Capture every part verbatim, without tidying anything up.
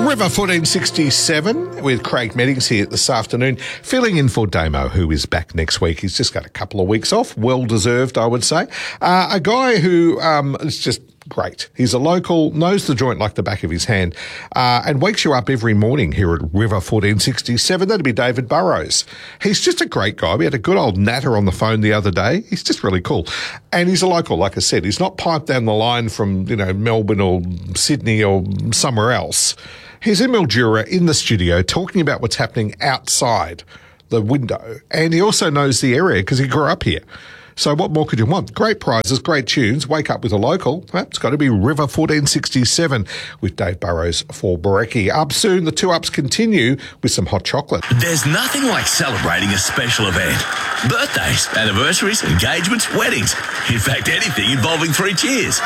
River fourteen sixty-seven with Craig Meddings here this afternoon, filling in for Damo, who is back next week. He's just got a couple of weeks off, well-deserved, I would say. Uh, a guy who um, is just great. He's a local, knows the joint like the back of his hand, uh, and wakes you up every morning here at River fourteen sixty-seven. That'd be David Burrows. He's just a great guy. We had a good old natter on the phone the other day. He's just really cool. And he's a local, like I said. He's not piped down the line from, you know, Melbourne or Sydney or somewhere else. He's in Mildura in the studio talking about what's happening outside the window. And he also knows the area because he grew up here. So what more could you want? Great prizes, great tunes. Wake up with a local. Well, it's got to be River fourteen sixty-seven with Dave Burrows for Brekkie. Up soon, the two ups continue with some hot chocolate. There's nothing like celebrating a special event. Birthdays, anniversaries, engagements, weddings. In fact, anything involving three cheers.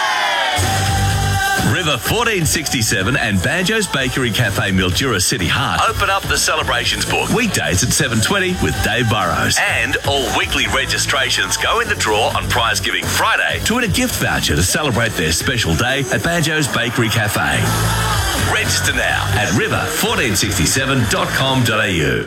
River fourteen sixty-seven and Banjo's Bakery Cafe Mildura City Heart open up the celebrations book weekdays at seven twenty with Dave Burrows. And all weekly registrations go in the draw on Prize Giving Friday to win a gift voucher to celebrate their special day at Banjo's Bakery Cafe. Register now at river fourteen sixty-seven dot com dot a u.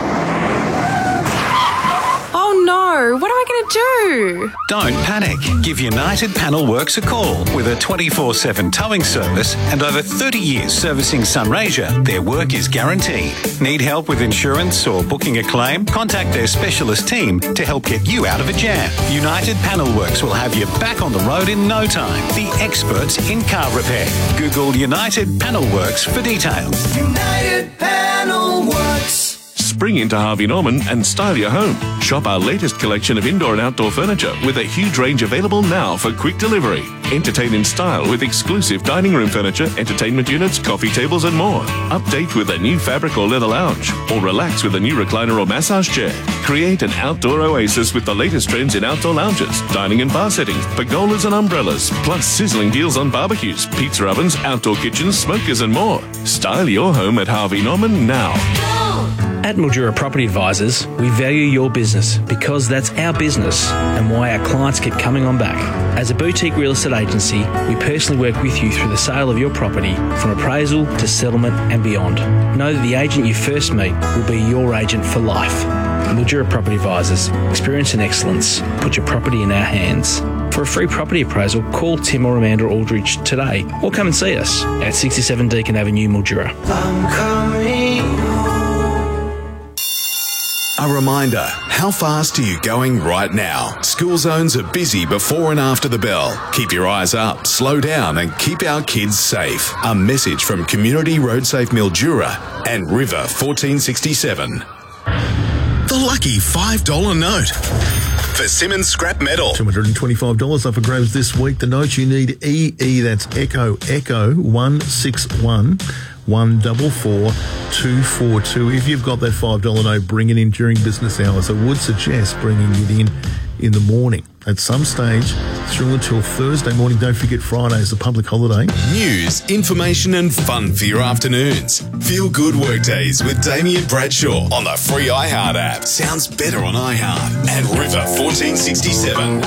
Oh no, what am I going to do? Don't panic. Give United Panel Works a call. With a twenty-four seven towing service and over thirty years servicing Sunraysia, their work is guaranteed. Need help with insurance or booking a claim? Contact their specialist team to help get you out of a jam. United Panel Works will have you back on the road in no time. The experts in car repair. Google United Panel Works for details. United Panel Works. Spring into Harvey Norman and style your home. Shop our latest collection of indoor and outdoor furniture with a huge range available now for quick delivery. Entertain in style with exclusive dining room furniture, entertainment units, coffee tables and more. Update with a new fabric or leather lounge, or relax with a new recliner or massage chair. Create an outdoor oasis with the latest trends in outdoor lounges, dining and bar settings, pergolas and umbrellas, plus sizzling deals on barbecues, pizza ovens, outdoor kitchens, smokers and more. Style your home at Harvey Norman now. At Mildura Property Advisors, we value your business because that's our business and why our clients keep coming on back. As a boutique real estate agency, we personally work with you through the sale of your property from appraisal to settlement and beyond. Know that the agent you first meet will be your agent for life. Mildura Property Advisors, experience and excellence. Put your property in our hands. For a free property appraisal, call Tim or Amanda Aldridge today or come and see us at sixty-seven Deakin Avenue, Mildura. I'm coming home. A reminder, how fast are you going right now? School zones are busy before and after the bell. Keep your eyes up, slow down and keep our kids safe. A message from Community Road Safe Mildura and River fourteen sixty-seven. The lucky five dollar note for Simmons Scrap Metal. two hundred twenty-five dollars up for grabs this week. The note you need, E E, that's Echo, Echo, one six one, one four four, two four two. If you've got that five dollar note, bring it in during business hours. I would suggest bringing it in in the morning. At some stage, through until Thursday morning. Don't forget Friday is a public holiday. News, information and fun for your afternoons. Feel good workdays with Damien Bradshaw on the free iHeart app. Sounds better on iHeart. And River fourteen sixty-seven.